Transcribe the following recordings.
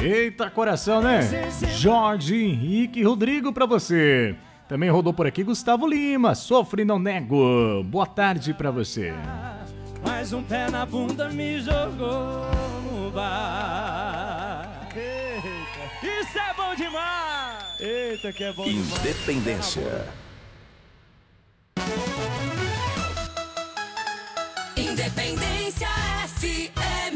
Eita coração, né? Jorge Henrique Rodrigo pra você. Também rodou por aqui Gustavo Lima, Sofre Não Nego. Boa tarde pra você. Mais um pé na bunda me jogou no bar. Eita. Isso é bom demais! Eita, que é bom demais. Independência. Independência FM.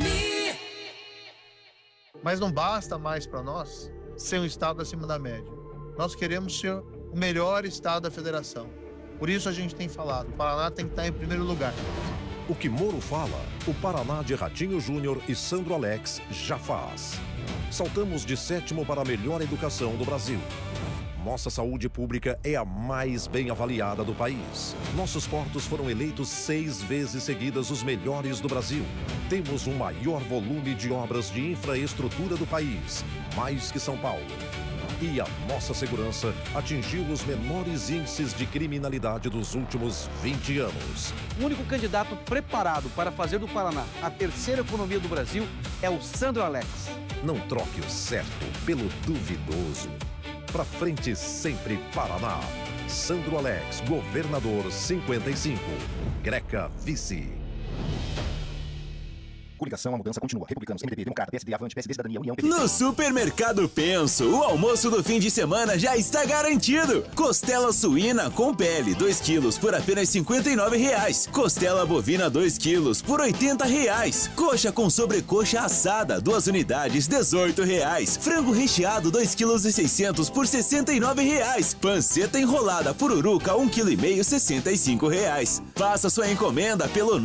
Mas não basta mais para nós ser um estado acima da média. Nós queremos ser o melhor estado da federação. Por isso a gente tem falado, o Paraná tem que estar em primeiro lugar. O que Moro fala, o Paraná de Ratinho Júnior e Sandro Alex já faz. Saltamos de 7º para a melhor educação do Brasil. Nossa saúde pública é a mais bem avaliada do país. Nossos portos foram eleitos 6 vezes seguidas os melhores do Brasil. Temos o maior volume de obras de infraestrutura do país, mais que São Paulo. E a nossa segurança atingiu os menores índices de criminalidade dos últimos 20 anos. O único candidato preparado para fazer do Paraná a terceira economia do Brasil é o Sandro Alex. Não troque o certo pelo duvidoso. Pra frente sempre, Paraná. Sandro Alex, governador 55. Greca, vice. Coligação, a mudança continua. Republicanos, MDB, Democrata, PSD, Avante, PSD, Cidadania, União, PT. No Supermercado Penso, o almoço do fim de semana já está garantido. Costela suína com pele, 2 quilos por apenas R$ 59,00. Costela bovina, 2 quilos por R$ 80,00. Coxa com sobrecoxa assada, 2 unidades, R$ 18,00. Frango recheado, 2,6 kg por R$ 69,00. Panceta enrolada pururuca, 1,5 kg, R$ 65,00. Faça sua encomenda pelo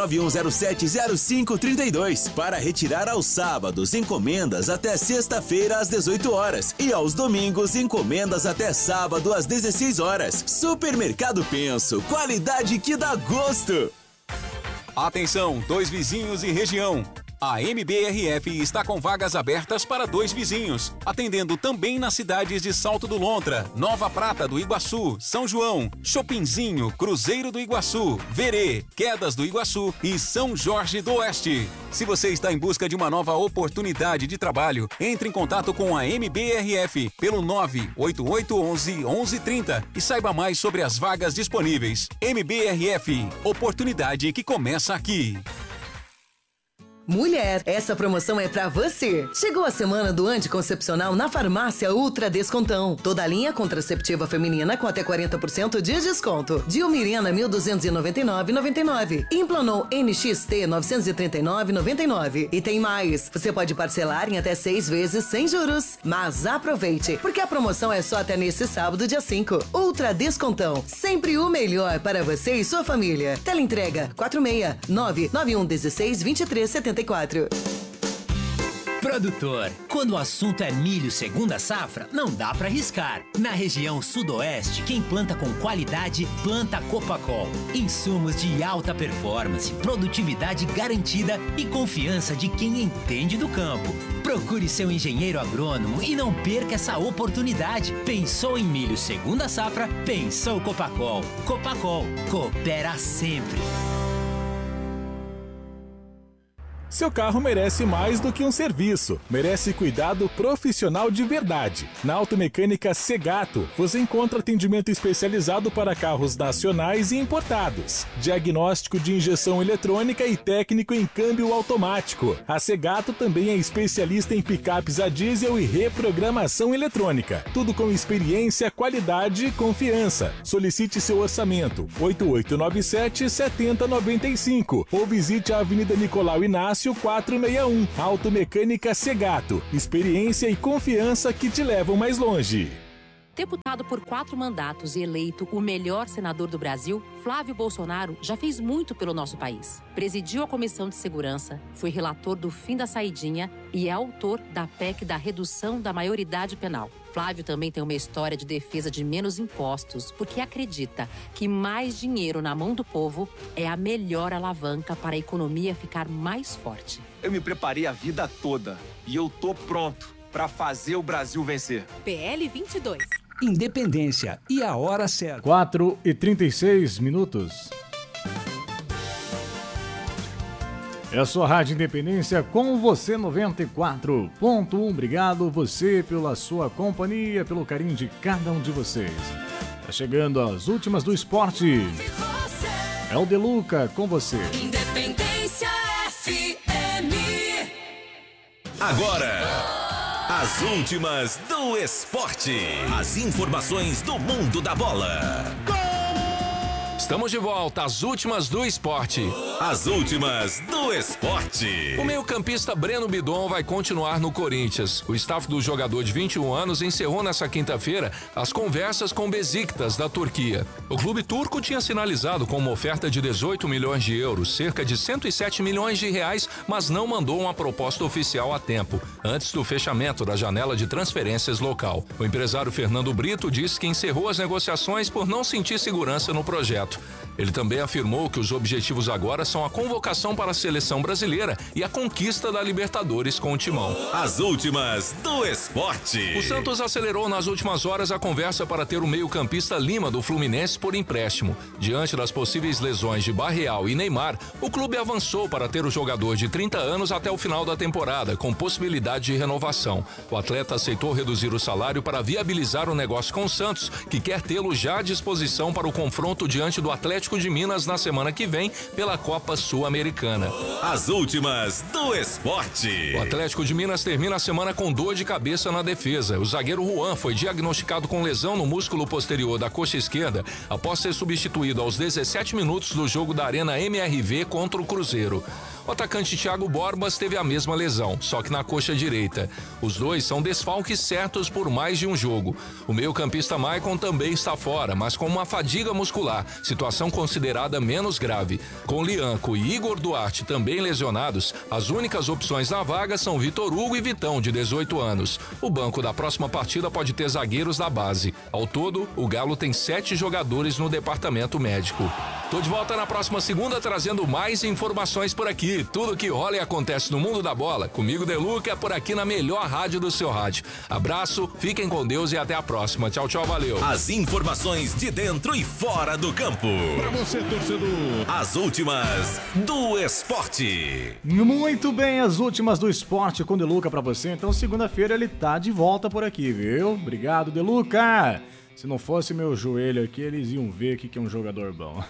991070532. Para retirar aos sábados, encomendas até sexta-feira às 18 horas e aos domingos, encomendas até sábado às 16 horas. Supermercado Penso, qualidade que dá gosto. Atenção, 2 vizinhos e região. A MBRF está com vagas abertas para 2 vizinhos, atendendo também nas cidades de Salto do Lontra, Nova Prata do Iguaçu, São João, Chopinzinho, Cruzeiro do Iguaçu, Verê, Quedas do Iguaçu e São Jorge do Oeste. Se você está em busca de uma nova oportunidade de trabalho, entre em contato com a MBRF pelo 98811-1130 e saiba mais sobre as vagas disponíveis. MBRF, oportunidade que começa aqui. Mulher, essa promoção é pra você. Chegou a semana do anticoncepcional na Farmácia Ultra Descontão. Toda a linha contraceptiva feminina com até 40% de desconto. Diomirena 1.299,99. Implanon NXT 939,99. E tem mais. Você pode parcelar em até 6 vezes sem juros. Mas aproveite, porque a promoção é só até nesse sábado, dia 5. Ultra Descontão. Sempre o melhor para você e sua família. Teleentrega 46991162374. Produtor, quando o assunto é milho segunda safra, não dá pra arriscar. Na região sudoeste, quem planta com qualidade, planta Copacol. Insumos de alta performance, produtividade garantida e confiança de quem entende do campo. Procure seu engenheiro agrônomo e não perca essa oportunidade. Pensou em milho segunda safra? Pensou Copacol. Copacol, coopera sempre. Seu carro merece mais do que um serviço, merece cuidado profissional de verdade. Na Automecânica Segato, você encontra atendimento especializado para carros nacionais e importados, diagnóstico de injeção eletrônica e técnico em câmbio automático. A Segato também é especialista em picapes a diesel e reprogramação eletrônica. Tudo com experiência, qualidade e confiança. Solicite seu orçamento 8897-7095 ou visite a Avenida Nicolau Inácio 461. Automecânica Segato. Experiência e confiança que te levam mais longe. Deputado por 4 mandatos e eleito o melhor senador do Brasil, Flávio Bolsonaro já fez muito pelo nosso país. Presidiu a Comissão de Segurança, foi relator do fim da saidinha e é autor da PEC da redução da maioridade penal. Flávio também tem uma história de defesa de menos impostos, porque acredita que mais dinheiro na mão do povo é a melhor alavanca para a economia ficar mais forte. Eu me preparei a vida toda e eu tô pronto para fazer o Brasil vencer. PL 22. Independência e a hora certa. 4h36. É a sua Rádio Independência com você 94.1. Obrigado você pela sua companhia, pelo carinho de cada um de vocês. Tá chegando as últimas do esporte. É o Deluca com você. Independência FM. Agora, as últimas do esporte. As informações do mundo da bola. Estamos de volta, as últimas do esporte. As últimas do esporte. O meio-campista Breno Bidon vai continuar no Corinthians. O staff do jogador de 21 anos encerrou nessa quinta-feira as conversas com o Besiktas, da Turquia. O clube turco tinha sinalizado com uma oferta de 18 milhões de euros, cerca de 107 milhões de reais, mas não mandou uma proposta oficial a tempo, antes do fechamento da janela de transferências local. O empresário Fernando Brito disse que encerrou as negociações por não sentir segurança no projeto. Ele também afirmou que os objetivos agora são a convocação para a seleção brasileira e a conquista da Libertadores com o Timão. As últimas do esporte. O Santos acelerou nas últimas horas a conversa para ter o meio-campista Lima do Fluminense por empréstimo. Diante das possíveis lesões de Barreal e Neymar, o clube avançou para ter o jogador de 30 anos até o final da temporada, com possibilidade de renovação. O atleta aceitou reduzir o salário para viabilizar o negócio com o Santos, que quer tê-lo já à disposição para o confronto diante do Atlético de Minas na semana que vem pela Copa Sul-Americana. As últimas do esporte. O Atlético de Minas termina a semana com dor de cabeça na defesa. O zagueiro Juan foi diagnosticado com lesão no músculo posterior da coxa esquerda após ser substituído aos 17 minutos do jogo da Arena MRV contra o Cruzeiro. O atacante Thiago Borbas teve a mesma lesão, só que na coxa direita. Os dois são desfalques certos por mais de um jogo. O meio-campista Maicon também está fora, mas com uma fadiga muscular, situação considerada menos grave. Com Lianco e Igor Duarte também lesionados, as únicas opções na vaga são Vitor Hugo e Vitão, de 18 anos. O banco da próxima partida pode ter zagueiros da base. Ao todo, o Galo tem 7 jogadores no departamento médico. Tô de volta na próxima segunda trazendo mais informações por aqui. Tudo que rola e acontece no mundo da bola. Comigo, Deluca, por aqui na melhor rádio do seu rádio. Abraço, fiquem com Deus e até a próxima. Tchau, tchau, valeu. As informações de dentro e fora do campo. Pra você, torcedor. As últimas do esporte. Muito bem, as últimas do esporte com Deluca pra você. Então, segunda-feira ele tá de volta por aqui, viu? Obrigado, Deluca. Se não fosse meu joelho aqui, eles iam ver que é um jogador bom.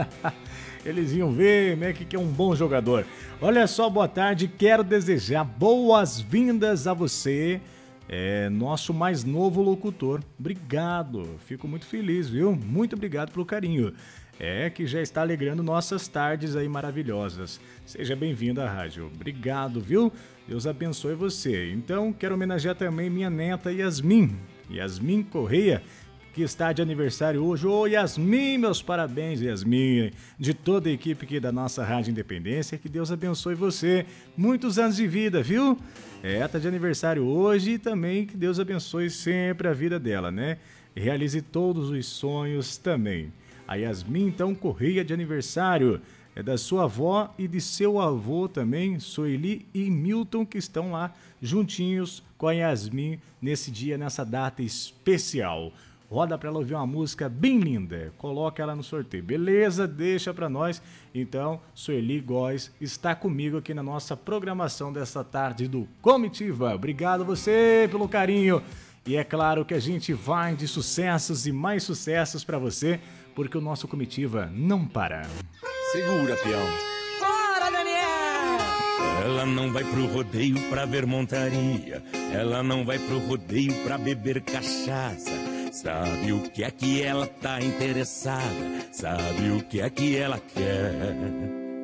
Eles iam ver, né, que é um bom jogador. Olha só, boa tarde, quero desejar boas-vindas a você, nosso mais novo locutor. Obrigado, fico muito feliz, viu? Muito obrigado pelo carinho. Que já está alegrando nossas tardes aí maravilhosas. Seja bem-vindo à rádio. Obrigado, viu? Deus abençoe você. Então, quero homenagear também minha neta Yasmin Correia, que está de aniversário hoje. Ô, Yasmin, meus parabéns, Yasmin, de toda a equipe aqui da nossa Rádio Independência, que Deus abençoe você, muitos anos de vida, viu? Tá de aniversário hoje e também que Deus abençoe sempre a vida dela, né? E realize todos os sonhos também. A Yasmin, então, Correia de aniversário, é da sua avó e de seu avô também, Soeli e Milton, que estão lá juntinhos com a Yasmin nesse dia, nessa data especial. Roda pra ela ouvir uma música bem linda. Coloca ela no sorteio. Beleza? Deixa pra nós. Então, Sueli Góes está comigo aqui na nossa programação dessa tarde do Comitiva. Obrigado você pelo carinho. E é claro que a gente vai de sucessos e mais sucessos pra você, porque o nosso Comitiva não para. Segura, peão. Bora, Daniel! Ela não vai pro rodeio pra ver montaria. Ela não vai pro rodeio pra beber cachaça. Sabe o que é que ela tá interessada? Sabe o que é que ela quer?